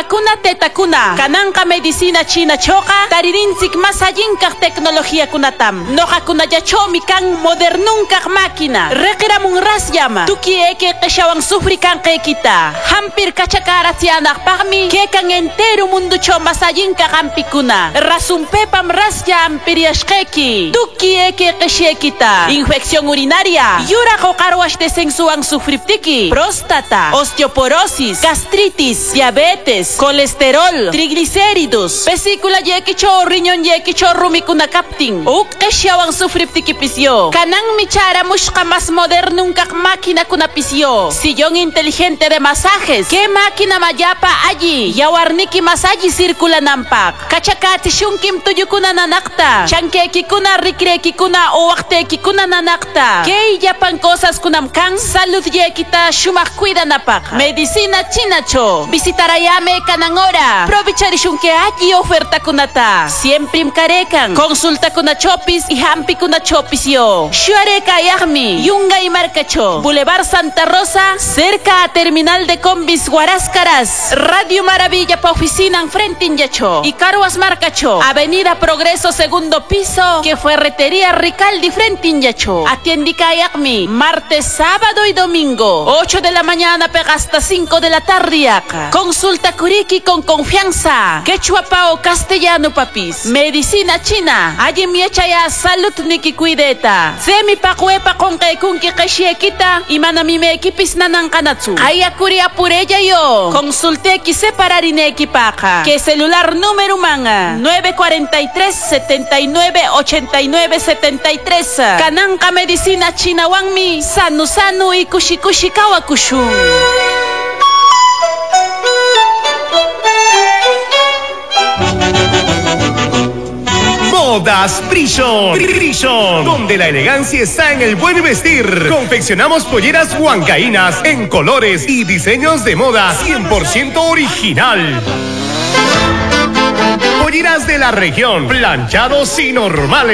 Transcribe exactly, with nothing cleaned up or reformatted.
Mamakuna tetakuna kananka medicina china choka taririnchik masayinkak tecnología kunatam noqakunallachomi kan modernunkak máquina reqiramun rasyama tuki eke qeshawan sufrikanqaykita hampir kachakarachianaqpaqmi kekan entero munducho masayinkak ampikuna rasunpepam rasya ampiriashqayki tuki eke qeshaykita infección urinaria yuraq oqarwash desensuwan sufriptiki próstata osteoporosis gastritis diabetes colesterol triglicéridos vesícula yekicho riñón yekicho rumikuna kaptin uk qeshawan sufriptiki pisyo kanan michara mushqa más modernunkak máquina kuna pisyo sillón inteligente de masajes que máquina mayapa allí yawarniki masaji circulanampak kachakati shunkim tuyukuna nanakta chankekikuna rikrekikuna o waqtekikuna nanakta que yapan cosas kunam kan salud yekita shumaq cuidanapak medicina chinacho visitarayame kanangora provecharishunke allí oferta kunata siempre imkarekan consulta kunachopis y hampi kunachopis yo shuareka yagmi yunga y marcacho Boulevard Santa Rosa cerca a terminal de combis Huaráscaras Radio Maravilla pa oficina en frente inyacho y Caruas Marcacho Avenida Progreso segundo piso que ferretería Ricaldi frente inyacho atiendika yagmi martes sábado y domingo ocho de la mañana pega hasta cinco de la tarde yaca. Consulta kuriki con confianza quechua pao castellano papis medicina china allí miecha ya salud niki cuideta semi pacuepa con kaikunki qeshiekita y manamime ekipis nanan kanatsu aya kuri apurella yo consulte ki separarineki paca que celular número manga nueve cuarenta y tres setenta y nueve ochenta y nueve setenta y tres kananka medicina china wangmi sanu sanu y kushi kushi kawakushun. Modas Prison. Prison, donde la elegancia está en el buen vestir. Confeccionamos polleras huancaínas en colores y diseños de moda cien por ciento original. Polleras de la región, planchados y normales.